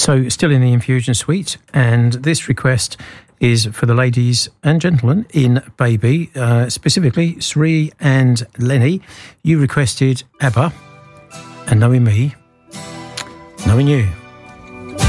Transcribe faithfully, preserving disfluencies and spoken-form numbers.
So, still in the Infusion Suite, and this request is for the ladies and gentlemen in Baby, uh, specifically Sri and Lenny. You requested ABBA, and knowing me, knowing you.